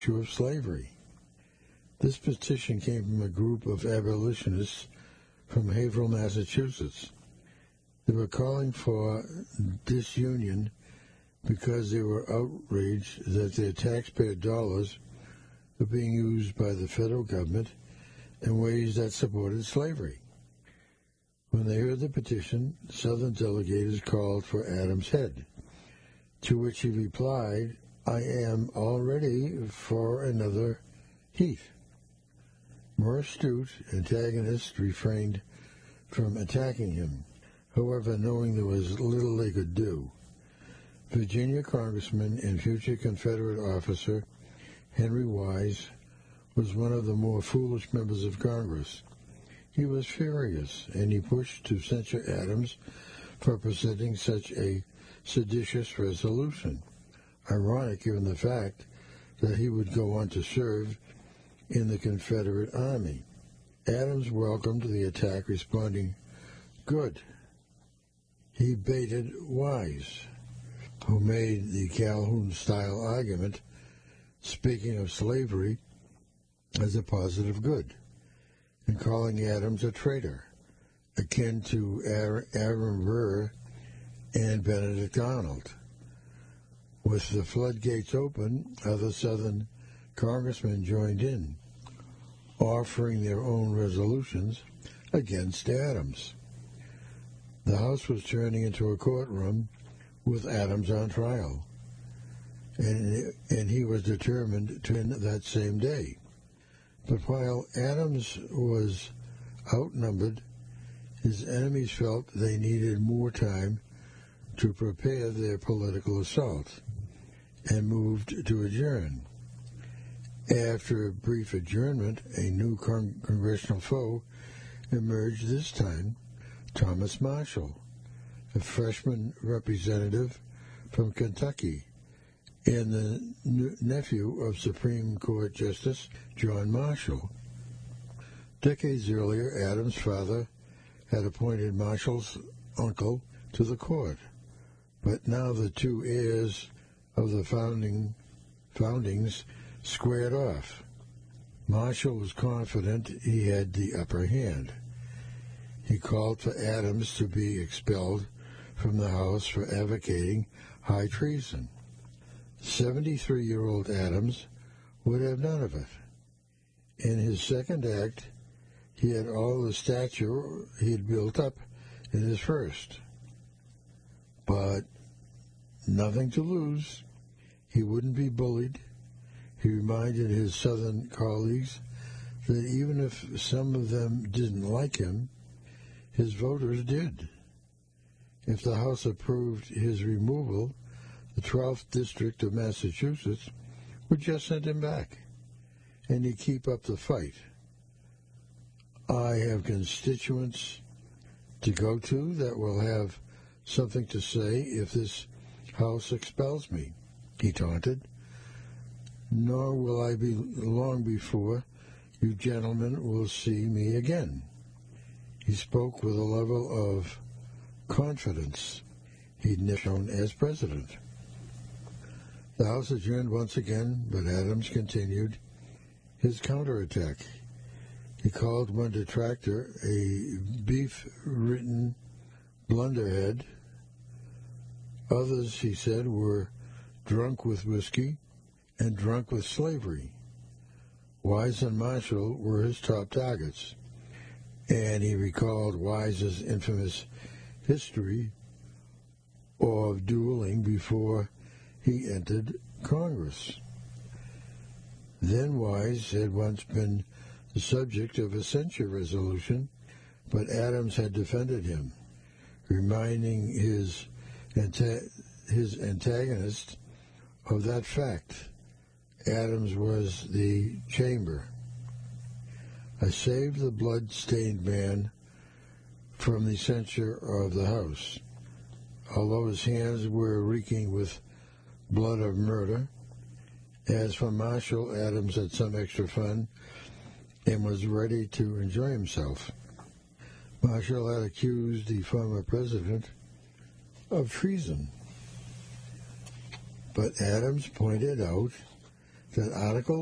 of slavery. This petition came from a group of abolitionists from Haverhill, Massachusetts. They were calling for disunion because they were outraged that their taxpayer dollars were being used by the federal government in ways that supported slavery. When they heard the petition, Southern delegators called for Adams' head, to which he replied, "I am all ready for another heat." More astute antagonists refrained from attacking him, however, knowing there was little they could do. Virginia Congressman and future Confederate officer Henry Wise was one of the more foolish members of Congress. He was furious, and he pushed to censure Adams for presenting such a seditious resolution. Ironic given the fact that he would go on to serve in the Confederate Army. Adams welcomed the attack, responding, "Good." He baited Wise, who made the Calhoun-style argument, speaking of slavery as a positive good, and calling Adams a traitor, akin to Aaron Burr and Benedict Arnold. With the floodgates open, other Southern congressmen joined in, offering their own resolutions against Adams. The House was turning into a courtroom with Adams on trial, and he was determined to win that same day. But while Adams was outnumbered, his enemies felt they needed more time to prepare their political assault and moved to adjourn. After a brief adjournment, a new congressional foe emerged, this time Thomas Marshall, a freshman representative from Kentucky and the nephew of Supreme Court Justice John Marshall. Decades earlier, Adams' father had appointed Marshall's uncle to the court, but now the two heirs of the foundings squared off. Marshall was confident he had the upper hand. He called for Adams to be expelled from the House for advocating high treason. 73-year-old Adams would have none of it. In his second act, he had all the stature he had built up in his first. But nothing to lose. He wouldn't be bullied. He reminded his Southern colleagues that even if some of them didn't like him, his voters did. If the House approved his removal, the 12th District of Massachusetts would just send him back, and he'd keep up the fight. "I have constituents to go to that will have something to say if this House expels me," he taunted. "Nor will I be long before you gentlemen will see me again." He spoke with a level of confidence he'd never shown as president. The House adjourned once again, but Adams continued his counterattack. He called one detractor a beef-ridden blunderhead. Others, he said, were drunk with whiskey and drunk with slavery. Wise and Marshall were his top targets, and he recalled Wise's infamous history of dueling before he entered Congress. Then Wise had once been the subject of a censure resolution, but Adams had defended him, reminding his antagonist of that fact. Adams was the chamber. "I saved the blood-stained man from the censure of the House, although his hands were reeking with blood of murder. As for Marshall, Adams had some extra fun and was ready to enjoy himself. Marshall had accused the former president of treason, but Adams pointed out that article